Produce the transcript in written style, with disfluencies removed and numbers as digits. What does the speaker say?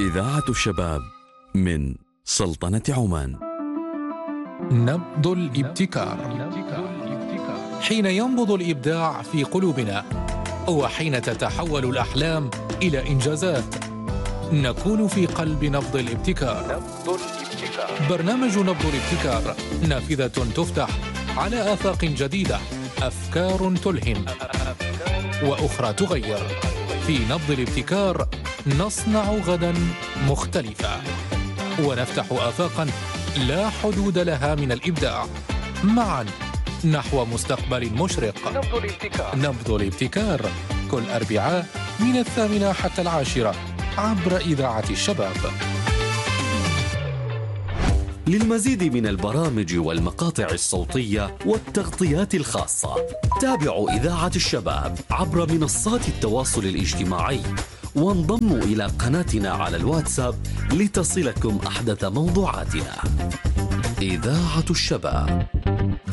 إذاعة الشباب من سلطنة عمان. نبض الابتكار. حين ينبض الإبداع في قلوبنا وحين تتحول الأحلام إلى إنجازات نكون في قلب نبض الابتكار. برنامج نبض الابتكار نافذة تفتح على آفاق جديدة، أفكار تلهم وأخرى تغير. في نبض الابتكار نصنع غدا مختلفا ونفتح آفاقا لا حدود لها من الإبداع معا نحو مستقبل مشرق. نبض الابتكار كل أربعاء من 8 حتى 10 عبر إذاعة الشباب. للمزيد من البرامج والمقاطع الصوتية والتغطيات الخاصة تابعوا إذاعة الشباب عبر منصات التواصل الاجتماعي وانضموا إلى قناتنا على الواتساب لتصلكم أحدث موضوعاتنا. إذاعة الشباب.